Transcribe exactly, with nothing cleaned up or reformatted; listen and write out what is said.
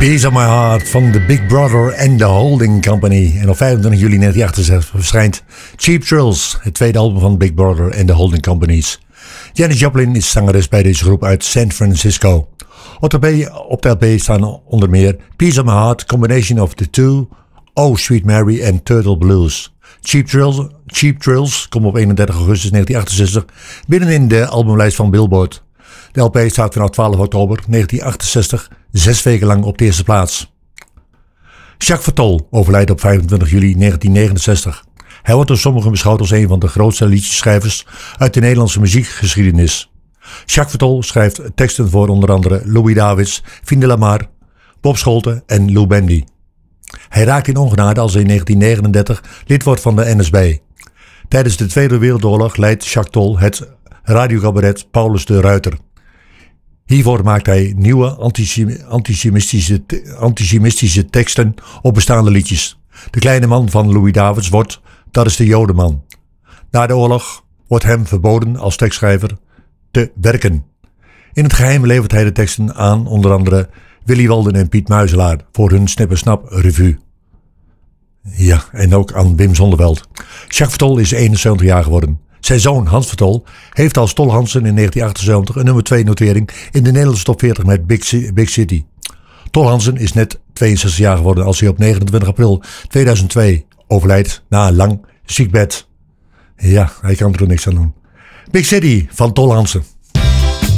Piece of My Heart van The Big Brother and The Holding Company. En op vijfentwintig juli negentien achtenzestig verschijnt Cheap Thrills, het tweede album van Big Brother and The Holding Companies. Janis Joplin is zangeres bij deze groep uit San Francisco. Op de, op de L P staan onder meer Piece of My Heart, Combination of the Two, Oh Sweet Mary en Turtle Blues. Cheap Thrills, Cheap Thrills komt op eenendertig augustus negentien achtenzestig binnen in de albumlijst van Billboard. De L P staat vanaf twaalf oktober negentien achtenzestig zes weken lang op de eerste plaats. Jacques Vertol overlijdt op vijfentwintig juli negentien negenenzestig. Hij wordt door sommigen beschouwd als een van de grootste liedjeschrijvers uit de Nederlandse muziekgeschiedenis. Jacques Vertol schrijft teksten voor onder andere Louis Davids, Fien de la Mar, Bob Scholten en Lou Bendy. Hij raakt in ongenade als hij in negentien negenendertig lid wordt van de N S B. Tijdens de Tweede Wereldoorlog leidt Jacques Tol het radiocabaret Paulus de Ruiter. Hiervoor maakt hij nieuwe antisemitische, antisemitische teksten op bestaande liedjes. De kleine man van Louis Davids wordt, dat is de Jodenman. Na de oorlog wordt hem verboden als tekstschrijver te werken. In het geheim levert hij de teksten aan onder andere Willy Walden en Piet Muizelaar voor hun Snippersnap revue. Ja, en ook aan Wim Zonneveld. Jacques Vertol is eenenzeventig jaar geworden. Zijn zoon Hans Vertol heeft als Tol Hansen in negentien achtenzeventig een nummer twee notering in de Nederlandse top veertig met Big, Big City. Tol Hansen is net tweeënzestig jaar geworden als hij op negenentwintig april tweeduizend twee overlijdt na een lang ziekbed. Ja, hij kan er niks aan doen. Big City van Tol Hansen.